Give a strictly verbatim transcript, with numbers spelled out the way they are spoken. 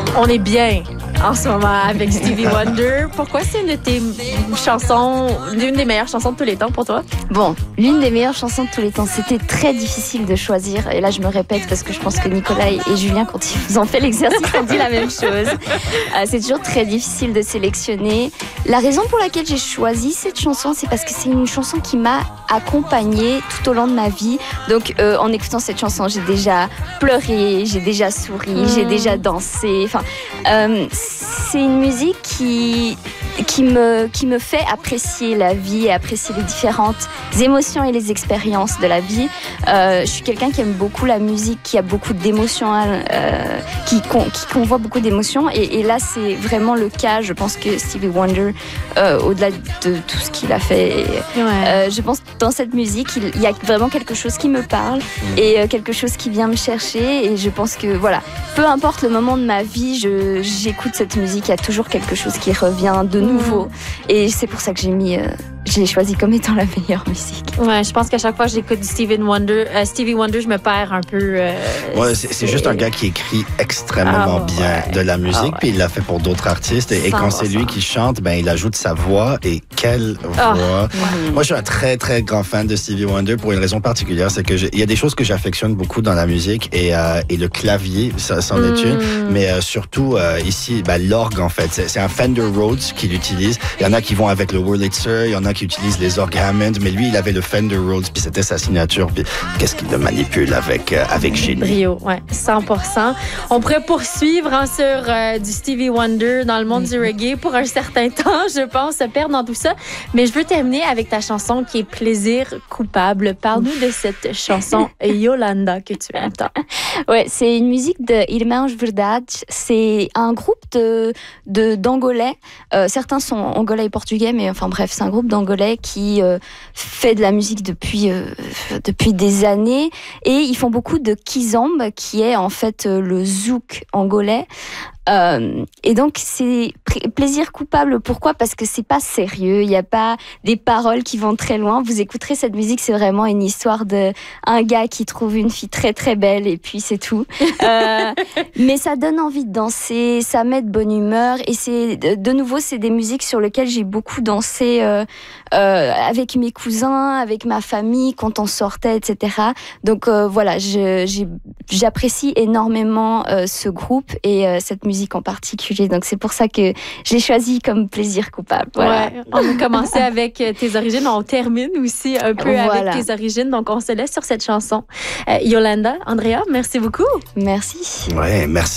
On est bien en ce moment avec Stevie Wonder. Pourquoi c'est une de tes chansons, l'une des meilleures chansons de tous les temps pour toi? Bon, l'une des meilleures chansons de tous les temps. C'était très difficile de choisir. Et là, je me répète parce que je pense que Nicolas et Julien, quand ils ont fait l'exercice, ont dit la même chose. Euh, c'est toujours très difficile de sélectionner. La raison pour laquelle j'ai choisi cette chanson, c'est parce que c'est une chanson qui m'a accompagnée tout au long de ma vie. Donc, euh, en écoutant cette chanson, j'ai déjà pleuré, j'ai déjà souri, mmh. j'ai déjà dansé. Enfin, euh, c'est une musique qui qui me qui me fait apprécier la vie et apprécier les différentes émotions et les expériences de la vie. Euh, je suis quelqu'un qui aime beaucoup la musique, qui a beaucoup d'émotions, euh, qui, con, qui convoit beaucoup d'émotions. Et, et là, c'est vraiment le cas. Je pense que Stevie Wonder, euh, au-delà de tout ce qu'il a fait, ouais. euh, je pense que dans cette musique, il, il y a vraiment quelque chose qui me parle et euh, quelque chose qui vient me chercher. Et je pense que voilà, peu importe le moment de ma vie, je, j'écoute cette musique. Il y a toujours quelque chose qui revient de nouveau. Mmh. Et c'est pour ça que j'ai mis, euh, j'ai choisi comme étant la meilleure musique. Ouais, je pense qu'à chaque fois que j'écoute Stevie Wonder, euh, Stevie Wonder, je me perds un peu. Euh, ouais, c'est, c'est juste un gars qui écrit extrêmement ah, bien ouais. de la musique, ah, ouais. puis il l'a fait pour d'autres artistes. Et, et quand c'est lui qui chante, ben il ajoute sa voix. Et quelle voix! Oh, ouais. Moi, je suis un très très grand fan de Stevie Wonder pour une raison particulière, c'est que il y a des choses que j'affectionne beaucoup dans la musique et euh, et le clavier, ça c'en est une. Mm. Mais euh, surtout euh, ici, ben, l'orgue en fait, c'est, c'est un Fender Rhodes qu'il utilise. Il y en a qui vont avec le Wurlitzer, il y en a qui utilisent les orgues Hammond, mais lui, il avait le Fender Rhodes, puis c'était sa signature. Puis qu'est-ce qu'il le manipule avec euh, avec génie. Brio, ouais, cent pour cent. On pourrait poursuivre hein, sur euh, du Stevie Wonder dans le monde mm-hmm. du reggae pour un certain temps, je pense, se perdre dans tout ça. Mais je veux terminer avec ta chanson qui est Plaisir coupable. Parle-nous de cette chanson Yolanda que tu entends. Ouais, c'est une musique de Irmãos Verdade. C'est un groupe de, de d'Angolais. Euh, certains sont angolais et portugais, mais enfin bref, c'est un groupe d'Angolais qui euh, fait de la musique depuis euh, depuis des années et ils font beaucoup de kizomba, qui est en fait euh, le zouk angolais. Euh, et donc c'est pr- plaisir coupable. Pourquoi? Parce que c'est pas sérieux, il n'y a pas des paroles qui vont très loin. Vous écouterez cette musique, c'est vraiment une histoire de un gars qui trouve une fille très très belle et puis c'est tout. Euh, mais ça donne envie de danser, ça met de bonne humeur et c'est de nouveau c'est des musiques sur lesquelles j'ai beaucoup dansé euh, euh, avec mes cousins, avec ma famille quand on sortait, et cetera. Donc euh, voilà, je, j'ai, j'apprécie énormément euh, ce groupe et euh, cette musique en particulier. Donc, c'est pour ça que j'ai choisi comme plaisir coupable. Voilà. Ouais, on a commencé avec tes origines, on termine aussi un peu voilà. avec tes origines. Donc, on se laisse sur cette chanson. Euh, Yolanda, Andrea, merci beaucoup. Merci. Ouais, merci.